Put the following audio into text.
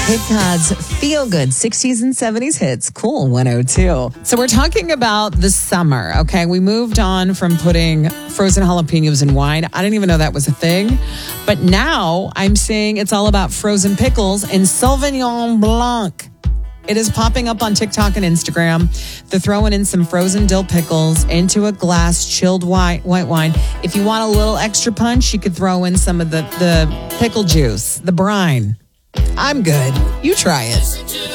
Cape Cod's feel-good 60s and 70s hits, Cool 102. So we're talking about the summer, okay? We moved on from putting frozen jalapenos in wine. I didn't even know that was a thing. But now I'm seeing it's all about frozen pickles and Sauvignon Blanc. It is popping up on TikTok and Instagram. They're throwing in some frozen dill pickles into a glass chilled white wine. If you want a little extra punch, you could throw in some of the pickle juice, the brine. I'm good. You try it.